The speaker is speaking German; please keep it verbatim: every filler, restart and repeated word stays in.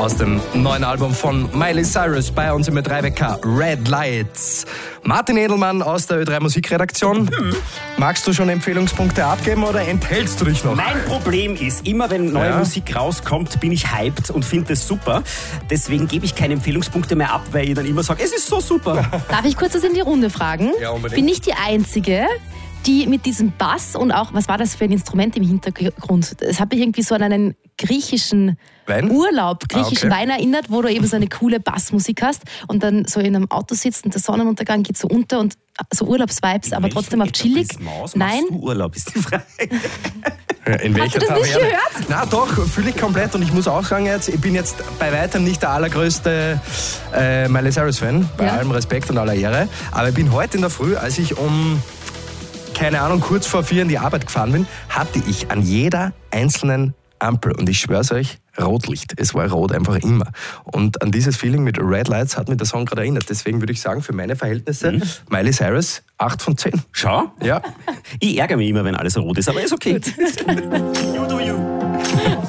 aus dem neuen Album von Miley Cyrus bei uns im Ö drei Wecker, Red Lights. Martin Edelmann aus der Ö drei Musikredaktion. Hm. Magst du schon Empfehlungspunkte abgeben oder enthältst du dich noch? Mein Problem ist, immer wenn neue ja. Musik rauskommt, bin ich hyped und finde es super. Deswegen gebe ich keine Empfehlungspunkte mehr ab, weil ich dann immer sage, es ist so super. Darf ich kurz das in die Runde fragen? Ja, unbedingt. Bin ich die Einzige, die mit diesem Bass und auch, was war das für ein Instrument im Hintergrund? Es hat mich irgendwie so an einen griechischen Wein? Urlaub, griechischen Ah, okay. Wein erinnert, wo du eben so eine coole Bassmusik hast und dann so in einem Auto sitzt und der Sonnenuntergang geht so unter und so Urlaubsvibes, aber trotzdem auf chillig. Maus Nein. Machst du Urlaub, ist die Frage. In welcher Hast du das nicht Taverne? gehört? Na doch, fühle ich komplett und ich muss auch sagen, jetzt, ich bin jetzt bei weitem nicht der allergrößte äh, Miley Cyrus-Fan, bei Ja. allem Respekt und aller Ehre, aber ich bin heute in der Früh, als ich um, keine Ahnung, kurz vor vier in die Arbeit gefahren bin, hatte ich an jeder einzelnen Ampel, und ich schwör's euch, Rotlicht. Es war rot einfach immer. Und an dieses Feeling mit Red Lights hat mich der Song gerade erinnert. Deswegen würde ich sagen, für meine Verhältnisse, mhm. Miley Cyrus, acht von zehn. Schau. Ja. Ich ärgere mich immer, wenn alles rot ist, aber ist okay. You do you.